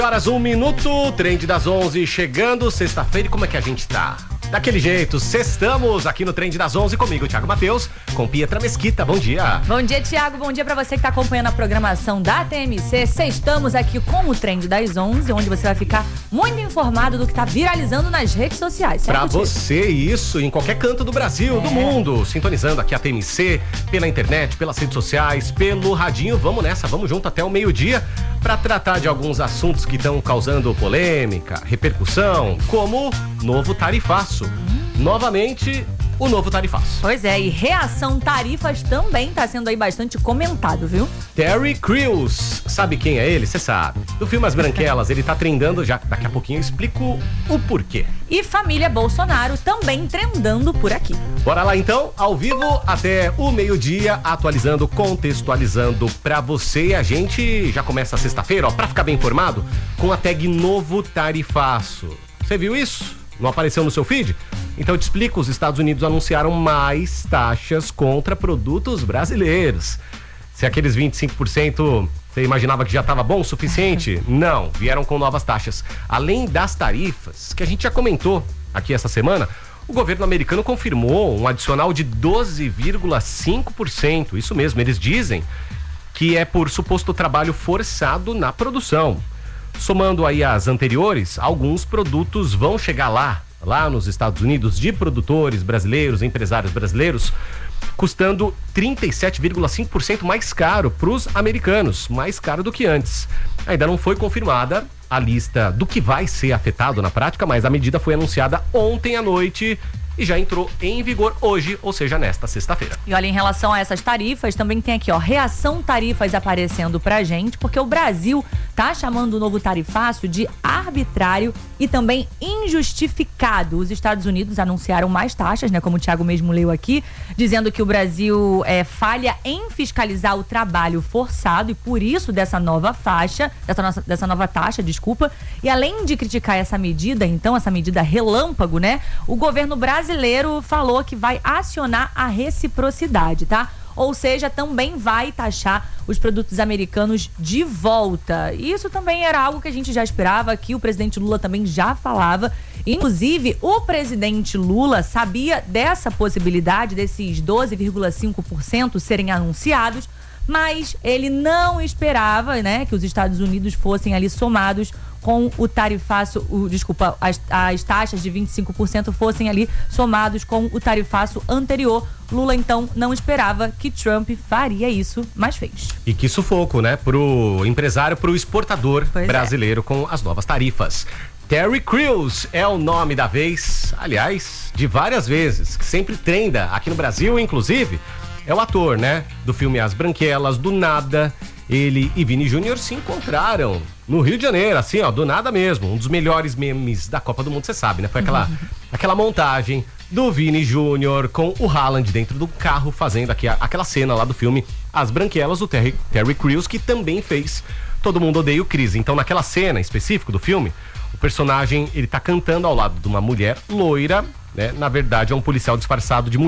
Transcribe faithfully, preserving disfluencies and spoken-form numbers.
Horas, um minuto, Trend das onze chegando, sexta-feira, e como é que a gente tá? Daquele jeito, sextamos aqui no Trend das onze comigo, Thiago Matheus, com Pietra Mesquita, bom dia. Bom dia, Thiago, bom dia pra você que tá acompanhando a programação da T M C. Sextamos aqui com o Trend das onze, onde você vai ficar muito informado do que tá viralizando nas redes sociais, certo? Pra você, isso, em qualquer canto do Brasil, é. do mundo, sintonizando aqui a T M C, pela internet, pelas redes sociais, pelo radinho, vamos nessa, vamos junto até o meio-dia pra tratar de alguns assuntos que estão causando polêmica, repercussão, como novo tarifaço. Novamente, o novo tarifaço. Pois é, e reação tarifas também tá sendo aí bastante comentado, viu? Terry Crews, sabe quem é ele? Você sabe. Do filme As Branquelas, ele tá trendando, já daqui a pouquinho eu explico o porquê. E família Bolsonaro também trendando por aqui. Bora lá então, ao vivo até o meio-dia, atualizando, contextualizando pra você. E a gente já começa a sexta-feira, ó, pra ficar bem informado, com a tag novo tarifaço. Você viu isso? Não apareceu no seu feed? Então eu te explico, os Estados Unidos anunciaram mais taxas contra produtos brasileiros. Se aqueles vinte e cinco por cento você imaginava que já estava bom o suficiente? Não, vieram com novas taxas. Além das tarifas, que a gente já comentou aqui essa semana, o governo americano confirmou um adicional de doze vírgula cinco por cento. Isso mesmo, eles dizem que é por suposto trabalho forçado na produção. Somando aí as anteriores, alguns produtos vão chegar lá, lá nos Estados Unidos, de produtores brasileiros, empresários brasileiros, custando trinta e sete vírgula cinco por cento mais caro para os americanos, mais caro do que antes. Ainda não foi confirmada a lista do que vai ser afetado na prática, mas a medida foi anunciada ontem à noite e já entrou em vigor hoje, ou seja, nesta sexta-feira. E olha, em relação a essas tarifas, também tem aqui, ó, reação tarifas aparecendo pra gente, porque o Brasil tá chamando o novo tarifaço de arbitrário e também injustificado. Os Estados Unidos anunciaram mais taxas, né, como o Thiago mesmo leu aqui, dizendo que o Brasil é, falha em fiscalizar o trabalho forçado e por isso dessa nova faixa, dessa, nossa, dessa nova taxa, desculpa. E além de criticar essa medida, então, essa medida relâmpago, né, o governo brasileiro brasileiro falou que vai acionar a reciprocidade, tá? Ou seja, também vai taxar os produtos americanos de volta. E isso também era algo que a gente já esperava, que o presidente Lula também já falava. Inclusive, o presidente Lula sabia dessa possibilidade, desses doze vírgula cinco por cento serem anunciados, mas ele não esperava, né, que os Estados Unidos fossem ali somados com o tarifaço, o, desculpa, as, as taxas de vinte e cinco por cento fossem ali somados com o tarifaço anterior. Lula, então, não esperava que Trump faria isso, mas fez. E que sufoco, né, pro empresário, pro exportador pois brasileiro é. Com as novas tarifas. Terry Crews é o nome da vez, aliás, de várias vezes, que sempre trenda aqui no Brasil, inclusive. É o ator, né, do filme As Branquelas, do nada, ele e Vini Júnior se encontraram no Rio de Janeiro, assim, ó, do nada mesmo. Um dos melhores memes da Copa do Mundo, você sabe, né? Foi aquela, uhum. aquela montagem do Vini Júnior com o Haaland dentro do carro, fazendo aqui a, aquela cena lá do filme As Branquelas, do Terry, Terry Crews, que também fez Todo Mundo Odeia o Chris. Então, naquela cena específica do filme, o personagem, ele tá cantando ao lado de uma mulher loira, né? Na verdade, é um policial disfarçado de mulher.